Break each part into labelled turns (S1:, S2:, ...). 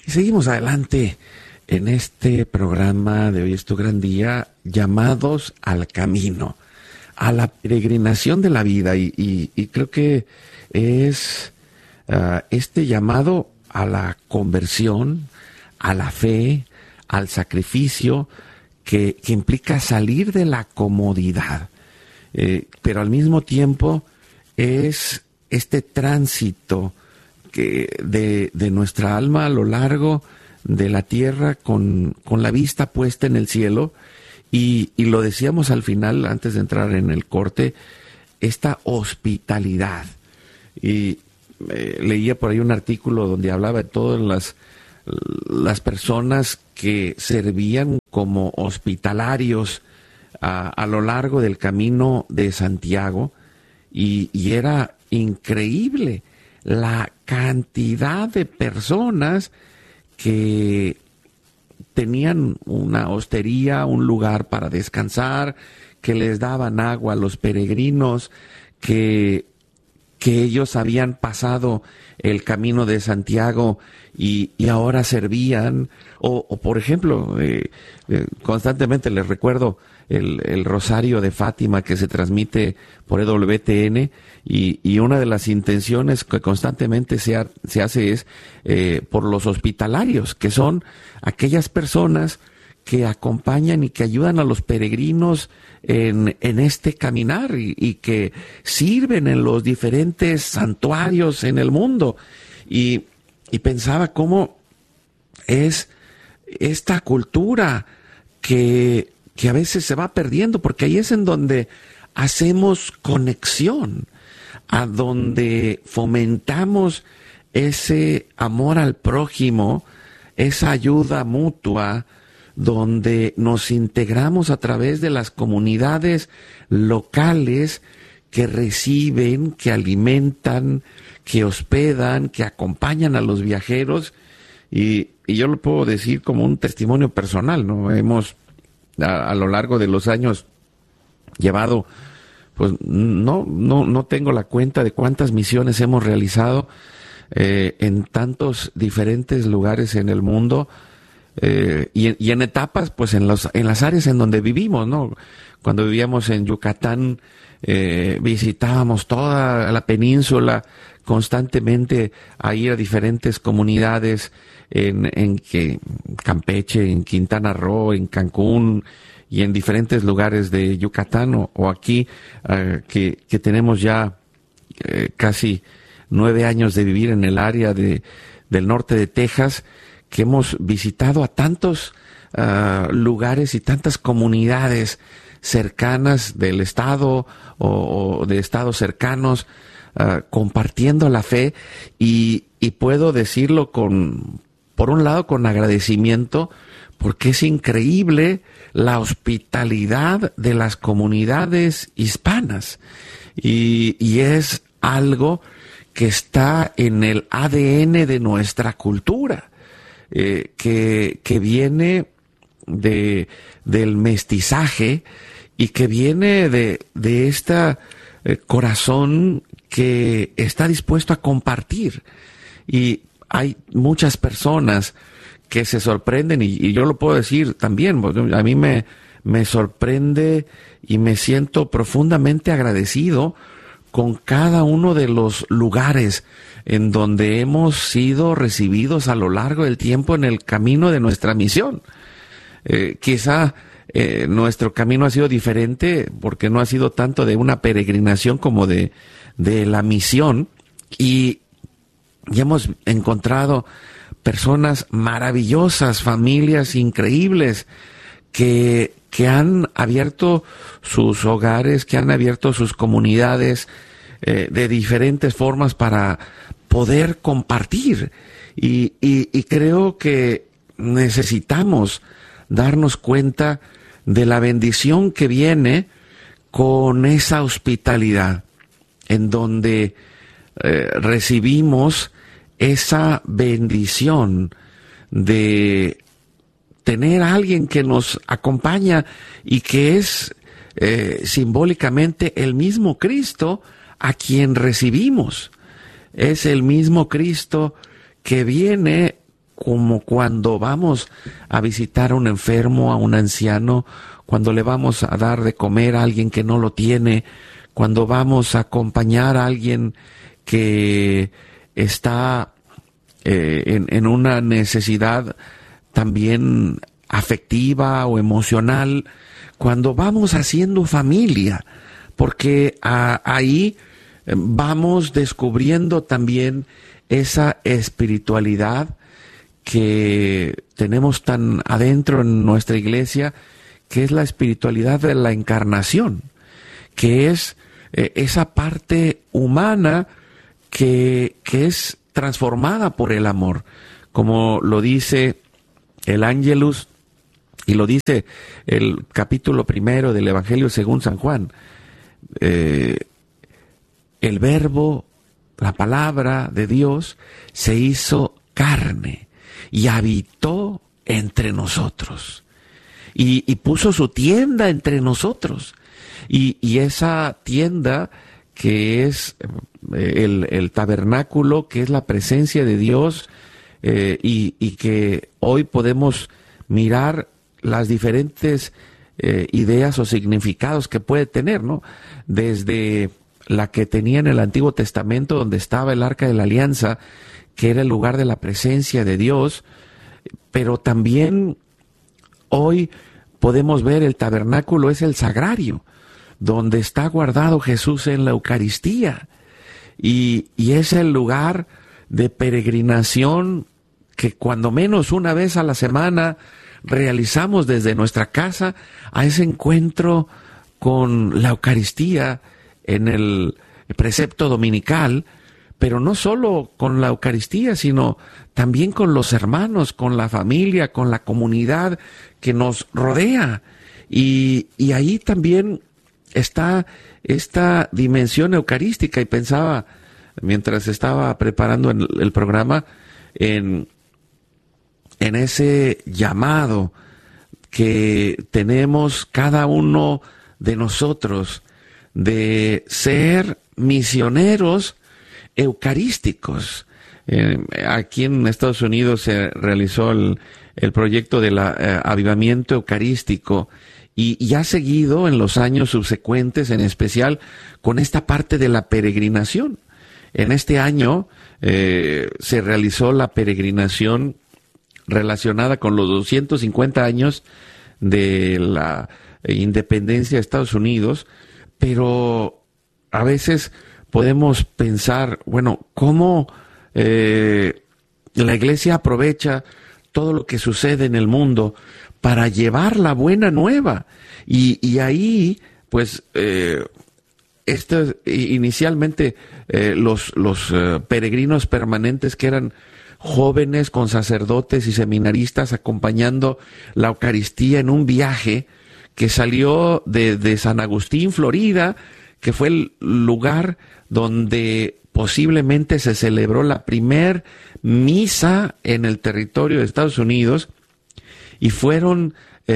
S1: Y seguimos adelante en este programa de Hoy es tu gran día, llamados al camino, a la peregrinación de la vida. Y creo que es este llamado a la conversión, a la fe, al sacrificio, que implica salir de la comodidad. Pero al mismo tiempo es este tránsito de nuestra alma a lo largo de la tierra con la vista puesta en el cielo, y lo decíamos al final antes de entrar en el corte, esta hospitalidad. Y leía por ahí un artículo donde hablaba de todas las personas que servían como hospitalarios a lo largo del camino de Santiago, y era increíble la cantidad de personas que tenían una hostería, un lugar para descansar, que les daban agua a los peregrinos, que ellos habían pasado el camino de Santiago y ahora servían, o por ejemplo, constantemente les recuerdo el Rosario de Fátima que se transmite por EWTN, y una de las intenciones que constantemente se hace es por los hospitalarios, que son aquellas personas que acompañan y que ayudan a los peregrinos en este caminar, y que sirven en los diferentes santuarios en el mundo. Y pensaba cómo es esta cultura que a veces se va perdiendo, porque ahí es en donde hacemos conexión, a donde fomentamos ese amor al prójimo, esa ayuda mutua, donde nos integramos a través de las comunidades locales que reciben, que alimentan, que hospedan, que acompañan a los viajeros. Y yo lo puedo decir como un testimonio personal, ¿no? Hemos a lo largo de los años llevado, pues no tengo la cuenta de cuántas misiones hemos realizado en tantos diferentes lugares en el mundo, y en etapas, pues en las áreas en donde vivimos, ¿no? Cuando vivíamos en Yucatán, visitábamos toda la península constantemente, a ir a diferentes comunidades en Campeche, en Quintana Roo, en Cancún y en diferentes lugares de Yucatán, o aquí que tenemos ya casi 9 años de vivir en el área del norte de Texas, que hemos visitado a tantos lugares y tantas comunidades cercanas del estado o de estados cercanos, compartiendo la fe, y puedo decirlo por un lado con agradecimiento, porque es increíble la hospitalidad de las comunidades hispanas, y es algo que está en el ADN de nuestra cultura, que viene del mestizaje, y que viene de este corazón que está dispuesto a compartir. Y hay muchas personas que se sorprenden, y yo lo puedo decir también, a mí me sorprende y me siento profundamente agradecido con cada uno de los lugares en donde hemos sido recibidos a lo largo del tiempo en el camino de nuestra misión. Quizá nuestro camino ha sido diferente, porque no ha sido tanto de una peregrinación como de la misión, y hemos encontrado personas maravillosas, familias increíbles que han abierto sus hogares, que han abierto sus comunidades de diferentes formas para poder compartir. Y creo que necesitamos darnos cuenta de la bendición que viene con esa hospitalidad, en donde recibimos esa bendición de tener a alguien que nos acompaña, y que es simbólicamente el mismo Cristo a quien recibimos. Es el mismo Cristo que viene como cuando vamos a visitar a un enfermo, a un anciano, cuando le vamos a dar de comer a alguien que no lo tiene, cuando vamos a acompañar a alguien que está en una necesidad también afectiva o emocional, cuando vamos haciendo familia, porque ahí vamos descubriendo también esa espiritualidad que tenemos tan adentro en nuestra iglesia, que es la espiritualidad de la encarnación, que es esa parte humana que es transformada por el amor, como lo dice el Ángelus y lo dice el capítulo 1 del Evangelio según San Juan. El Verbo, la palabra de Dios, se hizo carne y habitó entre nosotros y puso su tienda entre nosotros, y esa tienda que es el tabernáculo, que es la presencia de Dios, y que hoy podemos mirar las diferentes ideas o significados que puede tener, ¿no? Desde la que tenía en el Antiguo Testamento, donde estaba el Arca de la Alianza, que era el lugar de la presencia de Dios, pero también hoy podemos ver el tabernáculo es el sagrario, donde está guardado Jesús en la Eucaristía, y es el lugar de peregrinación que cuando menos una vez a la semana realizamos desde nuestra casa a ese encuentro con la Eucaristía en el precepto dominical, pero no solo con la Eucaristía, sino también con los hermanos, con la familia, con la comunidad que nos rodea. Y ahí también está esta dimensión eucarística, y pensaba, mientras estaba preparando el programa, en ese llamado que tenemos cada uno de nosotros de ser misioneros eucarísticos. Aquí en Estados Unidos se realizó el proyecto del avivamiento eucarístico, y ha seguido en los años subsecuentes, en especial con esta parte de la peregrinación. En este año se realizó la peregrinación relacionada con los 250 años de la independencia de Estados Unidos, pero a veces podemos pensar, bueno, ¿cómo la Iglesia aprovecha todo lo que sucede en el mundo para llevar la buena nueva? Y ahí, pues, inicialmente los peregrinos permanentes, que eran jóvenes con sacerdotes y seminaristas acompañando la Eucaristía en un viaje que salió de San Agustín, Florida, que fue el lugar donde posiblemente se celebró la primer misa en el territorio de Estados Unidos, y fueron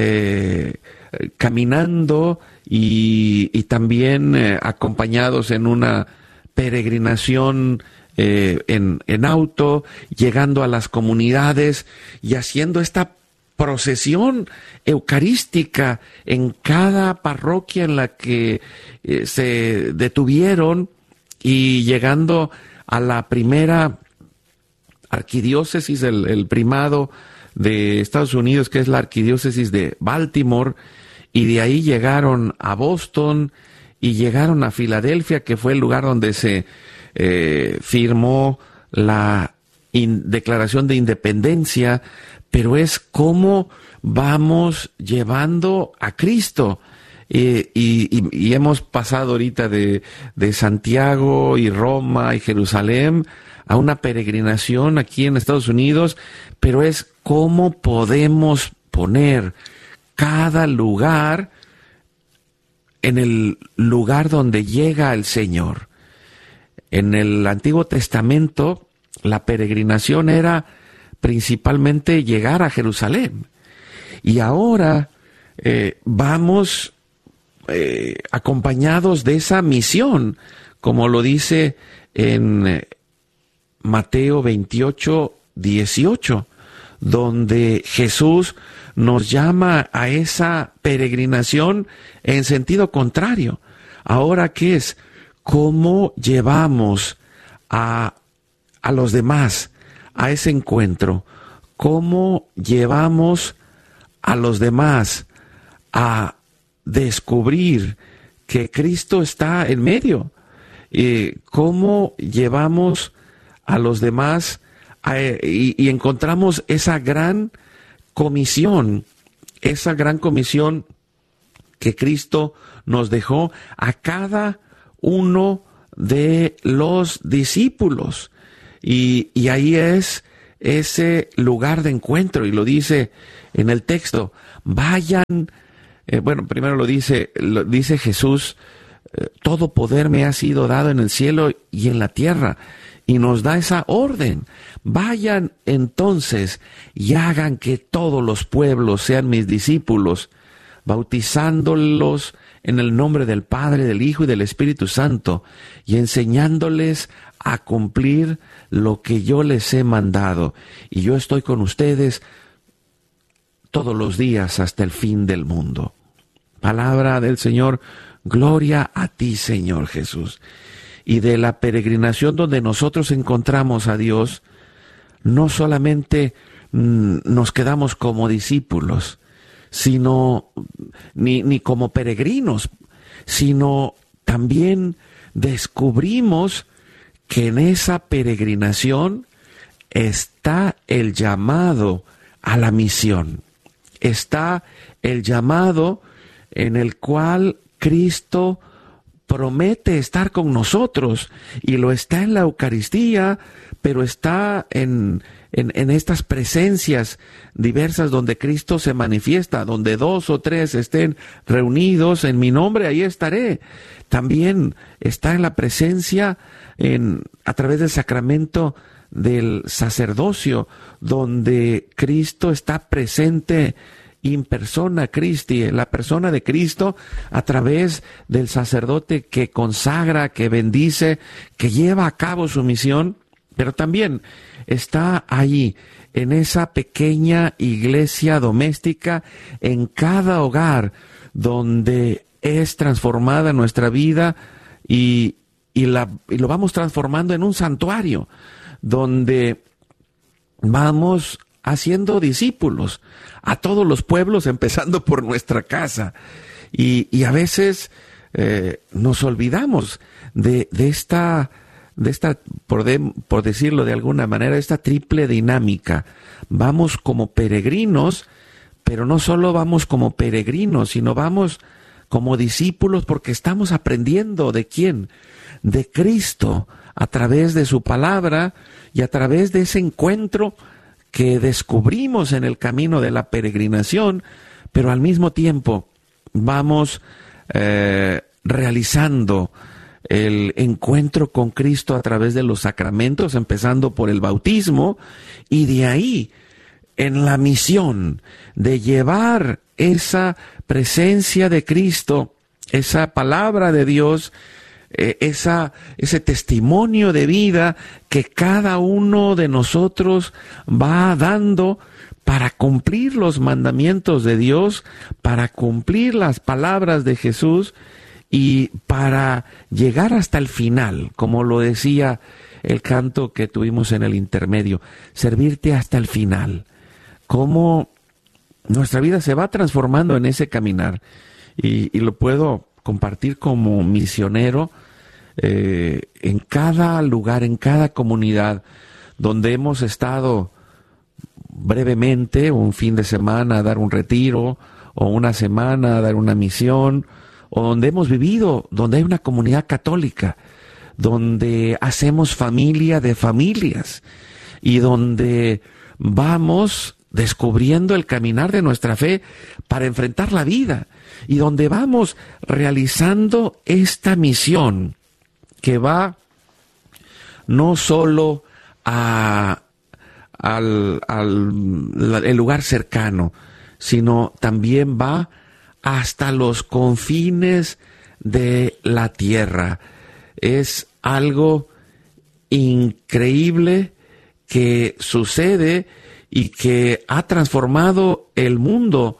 S1: caminando y también acompañados en una peregrinación en auto, llegando a las comunidades y haciendo esta procesión eucarística en cada parroquia en la que se detuvieron, y llegando a la primera arquidiócesis, el primado de Estados Unidos, que es la arquidiócesis de Baltimore, y de ahí llegaron a Boston y llegaron a Filadelfia, que fue el lugar donde se firmó la Declaración de Independencia. Pero es cómo vamos llevando a Cristo. Y hemos pasado ahorita de Santiago y Roma y Jerusalén a una peregrinación aquí en Estados Unidos, pero es cómo podemos poner cada lugar en el lugar donde llega el Señor. En el Antiguo Testamento, la peregrinación era principalmente llegar a Jerusalén. Y ahora vamos acompañados de esa misión, como lo dice en Mateo 28, 18, donde Jesús nos llama a esa peregrinación en sentido contrario. Ahora, ¿qué es? ¿Cómo llevamos a los demás a ese encuentro? ¿Cómo llevamos a los demás a descubrir que Cristo está en medio? ¿Cómo llevamos a los demás y encontramos esa gran comisión que Cristo nos dejó a cada uno de los discípulos? Y ahí es ese lugar de encuentro, y lo dice en el texto: vayan, primero lo dice Jesús, todo poder me ha sido dado en el cielo y en la tierra, y nos da esa orden: vayan entonces y hagan que todos los pueblos sean mis discípulos, bautizándolos en el nombre del Padre, del Hijo y del Espíritu Santo, y enseñándoles a cumplir lo que yo les he mandado. Y yo estoy con ustedes todos los días hasta el fin del mundo. Palabra del Señor. Gloria a ti, Señor Jesús. Y de la peregrinación donde nosotros encontramos a Dios, no solamente nos quedamos como discípulos, sino ni como peregrinos, sino también descubrimos que en esa peregrinación está el llamado a la misión. Está el llamado en el cual Cristo promete estar con nosotros, y lo está en la Eucaristía, pero está en estas presencias diversas donde Cristo se manifiesta, donde 2 o 3 estén reunidos en mi nombre, ahí estaré. También está en la presencia a través del sacramento del sacerdocio, donde Cristo está presente in persona Christi, la persona de Cristo, a través del sacerdote que consagra, que bendice, que lleva a cabo su misión. Pero también está ahí, en esa pequeña iglesia doméstica, en cada hogar donde es transformada nuestra vida, y lo vamos transformando en un santuario, donde vamos haciendo discípulos a todos los pueblos, empezando por nuestra casa. Y a veces nos olvidamos de esta, por decirlo de alguna manera, esta triple dinámica. Vamos como peregrinos, pero no solo vamos como peregrinos, sino vamos como discípulos, porque estamos aprendiendo ¿de quién? De Cristo, a través de su palabra y a través de ese encuentro que descubrimos en el camino de la peregrinación, pero al mismo tiempo vamos realizando el encuentro con Cristo a través de los sacramentos, empezando por el bautismo, y de ahí en la misión de llevar esa presencia de Cristo, esa palabra de Dios, ese testimonio de vida que cada uno de nosotros va dando para cumplir los mandamientos de Dios, para cumplir las palabras de Jesús, y para llegar hasta el final, como lo decía el canto que tuvimos en el intermedio: servirte hasta el final. Cómo nuestra vida se va transformando en ese caminar, y lo puedo compartir como misionero en cada lugar, en cada comunidad donde hemos estado brevemente, un fin de semana a dar un retiro, o una semana a dar una misión, o donde hemos vivido, donde hay una comunidad católica, donde hacemos familia de familias, y donde vamos descubriendo el caminar de nuestra fe para enfrentar la vida, y donde vamos realizando esta misión que va no solo al lugar cercano, sino también va hasta los confines de la tierra. Es algo increíble que sucede, y que ha transformado el mundo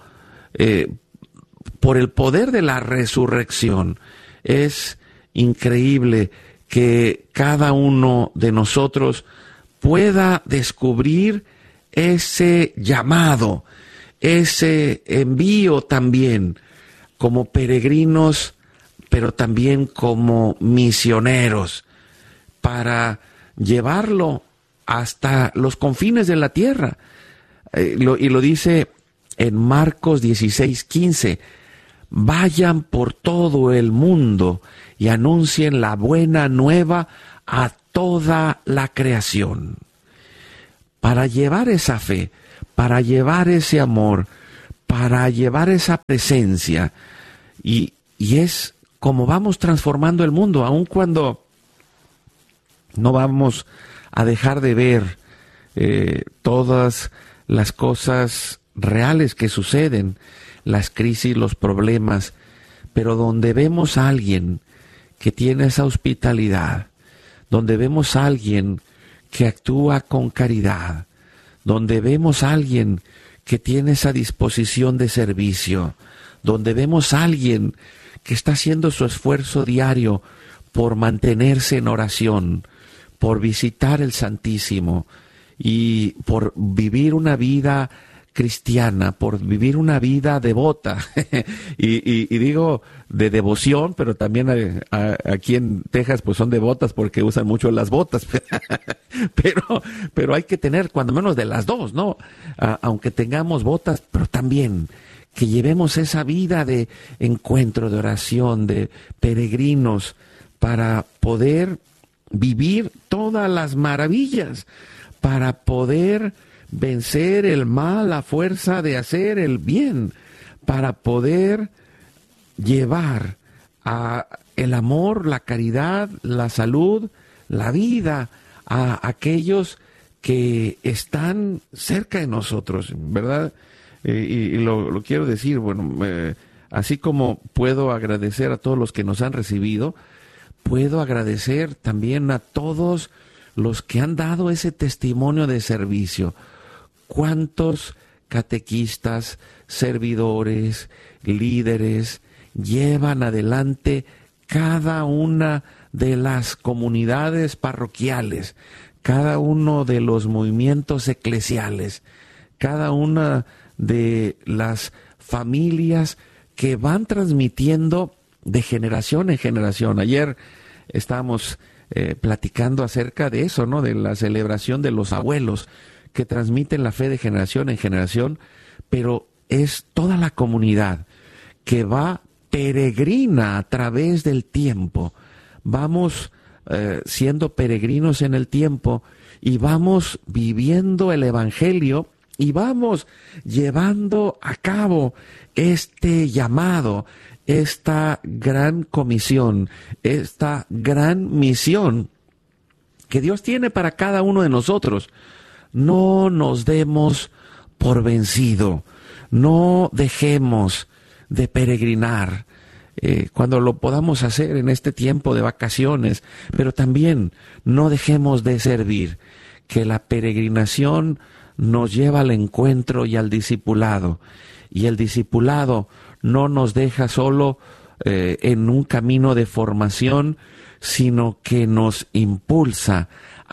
S1: por el poder de la resurrección. Es increíble que cada uno de nosotros pueda descubrir ese llamado, ese envío también, como peregrinos, pero también como misioneros, para llevarlo hasta los confines de la tierra. Y lo dice en Marcos 16:15, vayan por todo el mundo y anuncien la buena nueva a toda la creación. Para llevar esa fe, para llevar ese amor, para llevar esa presencia, y es como vamos transformando el mundo, aun cuando no vamos a dejar de ver todas las cosas reales que suceden, las crisis, los problemas, pero donde vemos a alguien que tiene esa hospitalidad, donde vemos a alguien que actúa con caridad, donde vemos a alguien que tiene esa disposición de servicio, donde vemos a alguien que está haciendo su esfuerzo diario por mantenerse en oración, por visitar el Santísimo y por vivir una vida cristiana, por vivir una vida devota, y digo de devoción, pero también aquí en Texas pues son devotas porque usan mucho las botas, pero hay que tener cuando menos de las dos, ¿no? Aunque tengamos botas, pero también que llevemos esa vida de encuentro, de oración, de peregrinos, para poder vivir todas las maravillas, para poder vencer el mal a fuerza de hacer el bien, para poder llevar el amor, la caridad, la salud, la vida a aquellos que están cerca de nosotros, ¿verdad? Y lo quiero decir, bueno, así como puedo agradecer a todos los que nos han recibido, puedo agradecer también a todos los que han dado ese testimonio de servicio. ¿Cuántos catequistas, servidores, líderes llevan adelante cada una de las comunidades parroquiales, cada uno de los movimientos eclesiales, cada una de las familias que van transmitiendo de generación en generación? Ayer estábamos platicando acerca de eso, ¿no? De la celebración de los abuelos que transmiten la fe de generación en generación, pero es toda la comunidad que va peregrina a través del tiempo. Vamos siendo peregrinos en el tiempo y vamos viviendo el Evangelio y vamos llevando a cabo este llamado, esta gran comisión, esta gran misión que Dios tiene para cada uno de nosotros. No nos demos por vencido, no dejemos de peregrinar cuando lo podamos hacer en este tiempo de vacaciones, pero también no dejemos de servir, que la peregrinación nos lleva al encuentro y al discipulado, y el discipulado no nos deja solo en un camino de formación, sino que nos impulsa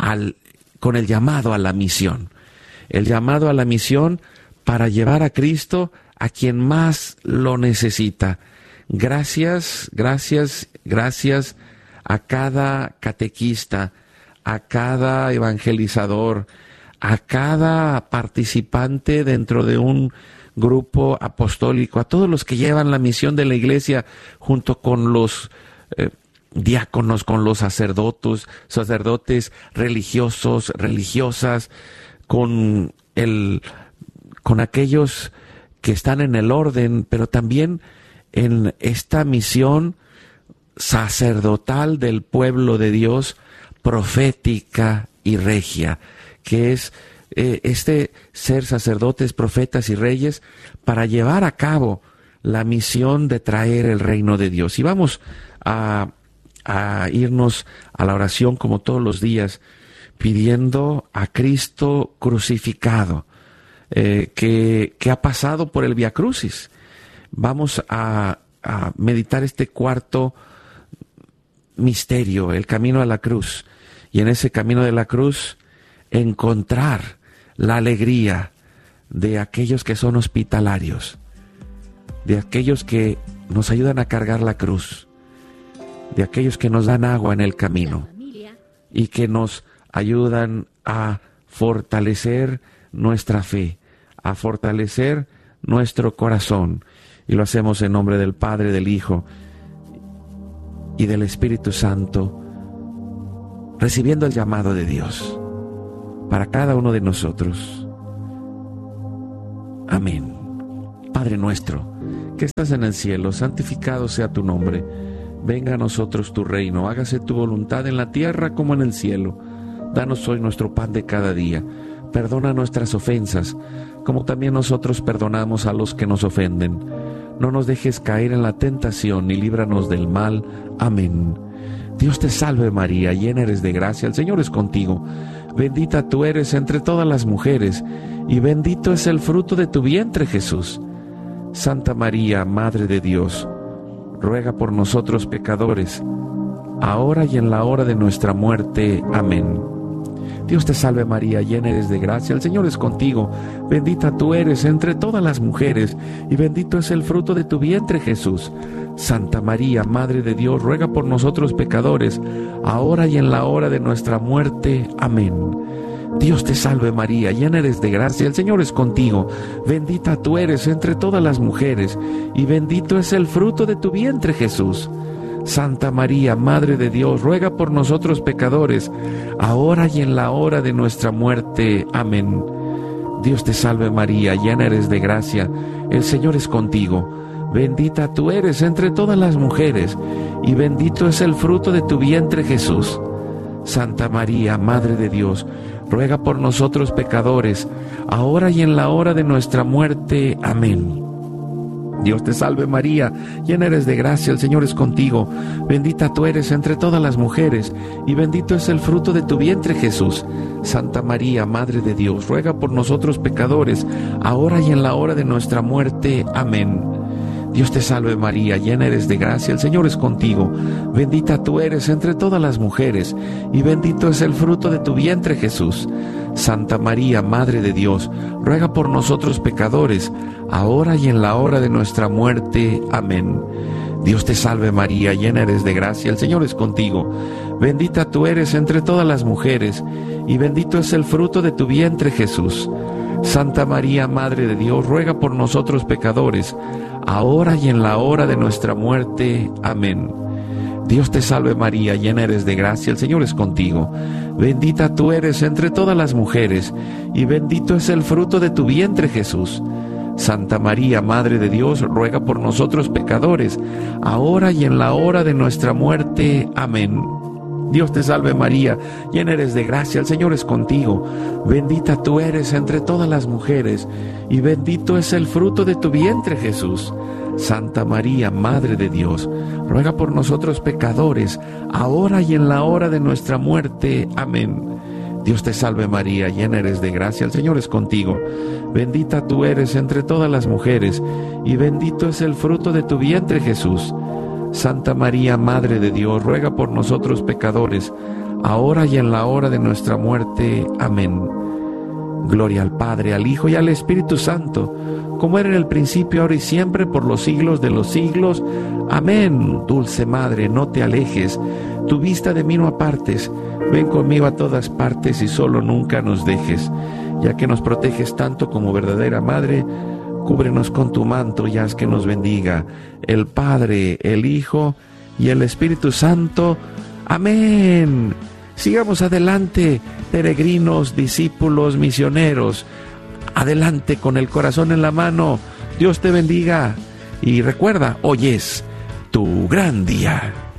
S1: con el llamado a la misión. El llamado a la misión para llevar a Cristo a quien más lo necesita. Gracias, gracias, gracias a cada catequista, a cada evangelizador, a cada participante dentro de un grupo apostólico, a todos los que llevan la misión de la Iglesia junto con los diáconos, con los sacerdotes religiosos, religiosas, con aquellos que están en el orden, pero también en esta misión sacerdotal del pueblo de Dios, profética y regia, que es ser sacerdotes, profetas y reyes para llevar a cabo la misión de traer el reino de Dios. Y vamos a irnos a la oración como todos los días, pidiendo a Cristo crucificado que ha pasado por el Vía Crucis. Vamos a meditar este cuarto misterio, el camino a la cruz. Y en ese camino de la cruz encontrar la alegría de aquellos que son hospitalarios, de aquellos que nos ayudan a cargar la cruz, de aquellos que nos dan agua en el camino y que nos ayudan a fortalecer nuestra fe, a fortalecer nuestro corazón. Y lo hacemos en nombre del Padre, del Hijo y del Espíritu Santo, recibiendo el llamado de Dios para cada uno de nosotros. Amén. Padre nuestro, que estás en el cielo, santificado sea tu nombre. Venga a nosotros tu reino, hágase tu voluntad en la tierra como en el cielo. Danos hoy nuestro pan de cada día. Perdona nuestras ofensas, como también nosotros perdonamos a los que nos ofenden. No nos dejes caer en la tentación y líbranos del mal. Amén. Dios te salve María, llena eres de gracia, el Señor es contigo. Bendita tú eres entre todas las mujeres, y bendito es el fruto de tu vientre, Jesús. Santa María, Madre de Dios, ruega por nosotros pecadores, ahora y en la hora de nuestra muerte. Amén. Dios te salve María, llena eres de gracia, el Señor es contigo. Bendita tú eres entre todas las mujeres, y bendito es el fruto de tu vientre, Jesús. Santa María, Madre de Dios, ruega por nosotros pecadores, ahora y en la hora de nuestra muerte. Amén. Dios te salve María, llena eres de gracia, el Señor es contigo. Bendita tú eres entre todas las mujeres, y bendito es el fruto de tu vientre, Jesús. Santa María, Madre de Dios, ruega por nosotros pecadores, ahora y en la hora de nuestra muerte. Amén. Dios te salve María, llena eres de gracia, el Señor es contigo. Bendita tú eres entre todas las mujeres, y bendito es el fruto de tu vientre, Jesús. Santa María, Madre de Dios, ruega por nosotros pecadores, ahora y en la hora de nuestra muerte. Amén. Dios te salve María, llena eres de gracia, el Señor es contigo. Bendita tú eres entre todas las mujeres, y bendito es el fruto de tu vientre, Jesús. Santa María, Madre de Dios, ruega por nosotros pecadores, ahora y en la hora de nuestra muerte. Amén. Dios te salve María, llena eres de gracia, el Señor es contigo. Bendita tú eres entre todas las mujeres, y bendito es el fruto de tu vientre, Jesús. Santa María, Madre de Dios, ruega por nosotros pecadores, ahora y en la hora de nuestra muerte. Amén. Dios te salve María, llena eres de gracia, el Señor es contigo. Bendita tú eres entre todas las mujeres, y bendito es el fruto de tu vientre, Jesús. Santa María, Madre de Dios, ruega por nosotros pecadores, ahora y en la hora de nuestra muerte. Amén. Dios te salve María, llena eres de gracia, el Señor es contigo. Bendita tú eres entre todas las mujeres, y bendito es el fruto de tu vientre, Jesús. Santa María, Madre de Dios, ruega por nosotros pecadores, ahora y en la hora de nuestra muerte. Amén. Dios te salve María, llena eres de gracia, el Señor es contigo. Bendita tú eres entre todas las mujeres, y bendito es el fruto de tu vientre, Jesús. Santa María, Madre de Dios, ruega por nosotros pecadores, ahora y en la hora de nuestra muerte. Amén. Dios te salve María, llena eres de gracia, el Señor es contigo. Bendita tú eres entre todas las mujeres, y bendito es el fruto de tu vientre, Jesús. Santa María, Madre de Dios, ruega por nosotros pecadores, ahora y en la hora de nuestra muerte. Amén. Gloria al Padre, al Hijo y al Espíritu Santo, como era en el principio, ahora y siempre, por los siglos de los siglos. Amén. Dulce Madre, no te alejes, tu vista de mí no apartes. Ven conmigo a todas partes y solo nunca nos dejes. Ya que nos proteges tanto como verdadera Madre, cúbrenos con tu manto y haz que nos bendiga el Padre, el Hijo y el Espíritu Santo. Amén. Sigamos adelante, peregrinos, discípulos, misioneros. Adelante con el corazón en la mano. Dios te bendiga. Y recuerda, hoy es tu gran día.